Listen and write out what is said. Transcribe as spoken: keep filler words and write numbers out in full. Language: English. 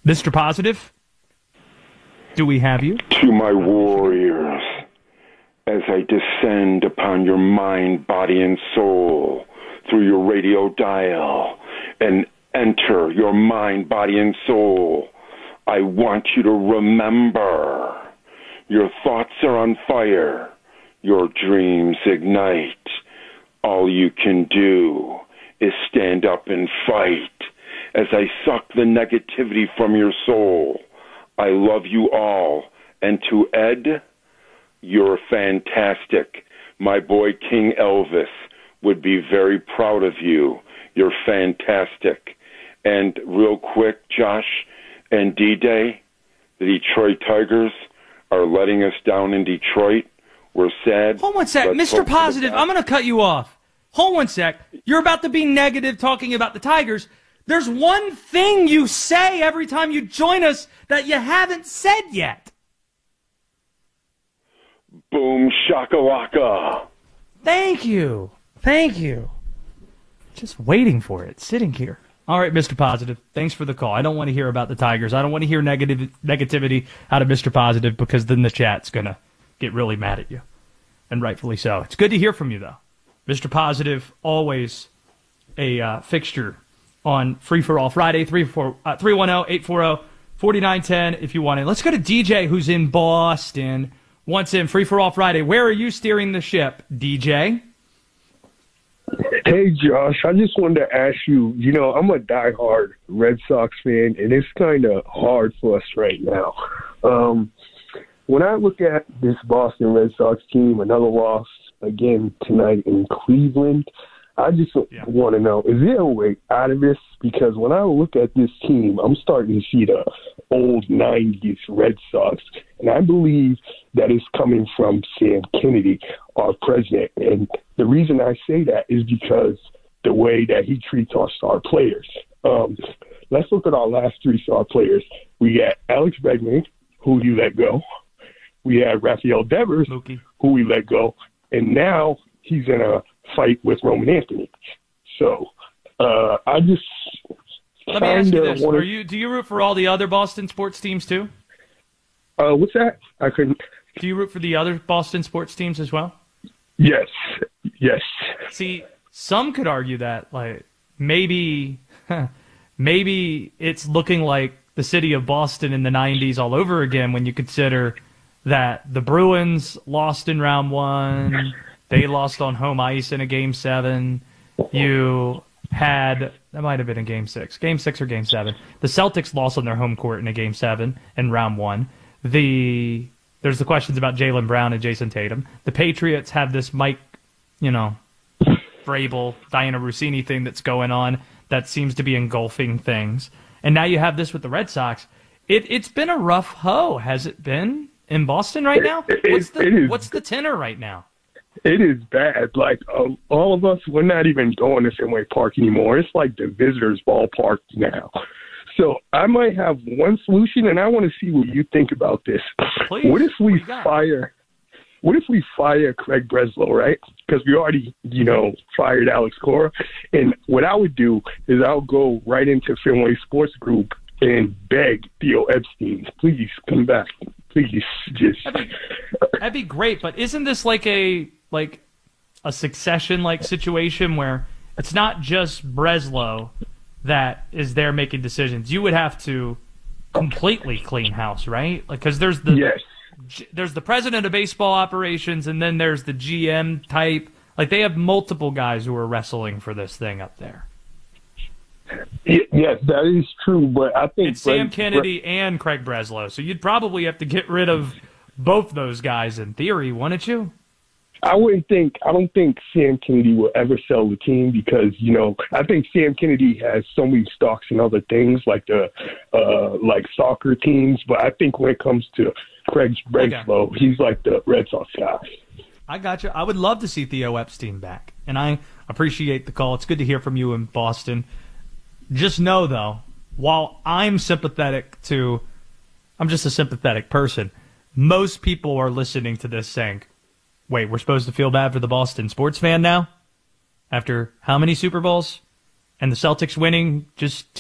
Mister Positive, do we have you? To my warriors, as I descend upon your mind, body, and soul through your radio dial and enter your mind, body, and soul, I want you to remember your thoughts are on fire, your dreams ignite. All you can do is stand up and fight. As I suck the negativity from your soul, I love you all. And to Ed, you're fantastic. My boy King Elvis would be very proud of you. You're fantastic. And real quick, Josh and D-Day, the Detroit Tigers are letting us down in Detroit. We're sad. Hold one sec. Let's Mister hope for the Positive, best. I'm going to cut you off. Hold one sec. You're about to be negative talking about the Tigers. There's one thing you say every time you join us that you haven't said yet. Boom shakalaka. Thank you. Thank you. Just waiting for it, sitting here. All right, Mister Positive, thanks for the call. I don't want to hear about the Tigers. I don't want to hear negative negativity out of Mister Positive because then the chat's going to get really mad at you, and rightfully so. It's good to hear from you, though. Mister Positive, always a uh, fixture on Free For All Friday, three one zero, eight four zero, four nine one zero if you want in. Let's go to D J, who's in Boston. Once in Free For All Friday. Where are you steering the ship, D J? Hey, Josh, I just wanted to ask you, you know, I'm a diehard Red Sox fan, and it's kind of hard for us right now. Um, when I look at this Boston Red Sox team, another loss again tonight in Cleveland, I just yeah. want to know, is there a way out of this? Because when I look at this team, I'm starting to see the old nineties Red Sox, and I believe that is coming from Sam Kennedy, our president. And the reason I say that is because the way that he treats our star players. Um, let's look at our last three star players. We got Alex Bregman, who he let go. We had Rafael Devers, Mookie. who we let go. And now he's in a fight with Roman Anthony. So uh, I just let me ask you this: wanna... Are you do you root for all the other Boston sports teams too? Uh, what's that? I couldn't. Do you root for the other Boston sports teams as well? Yes, yes. See, some could argue that like maybe maybe it's looking like the city of Boston in the nineties all over again when you consider that the Bruins lost in round one. They lost on home ice in a game seven. You had, that might have been in game six. Game six or game seven. The Celtics lost on their home court in a game seven in round one. The There's the questions about Jaylen Brown and Jason Tatum. The Patriots have this Mike, you know, Vrabel, Diana Rossini thing that's going on that seems to be engulfing things. And now you have this with the Red Sox. It, it's been a rough hoe, has it been, in Boston right now? What's the, what's the tenor right now? It is bad. Like, uh, all of us, we're not even going to Fenway Park anymore. It's like the visitors' ballpark now. So I might have one solution, and I want to see what you think about this. Please. What if we what fire – what if we fire Craig Breslow, right? Because we already, you know, fired Alex Cora. And what I would do is I'll go right into Fenway Sports Group and beg Theo Epstein, please come back. Please, just that'd be, that'd be great. But isn't this like a like a succession like situation where it's not just Breslow that is there making decisions? You would have to completely clean house, right? Like because there's the yes. there's the president of baseball operations, and then there's the G M type. Like they have multiple guys who are wrestling for this thing up there. Yes, that is true, but I think it's Sam Kennedy and Craig Breslow, so you'd probably have to get rid of both those guys in theory, wouldn't you? I wouldn't think. I don't think Sam Kennedy will ever sell the team because you know I think Sam Kennedy has so many stocks in other things like the uh, like soccer teams, but I think when it comes to Craig Breslow, okay. he's like the Red Sox guy. I got you. I would love to see Theo Epstein back, and I appreciate the call. It's good to hear from you in Boston. Just know, though, while I'm sympathetic to, I'm just a sympathetic person, most people are listening to this saying, wait, we're supposed to feel bad for the Boston sports fan now? After how many Super Bowls? And the Celtics winning just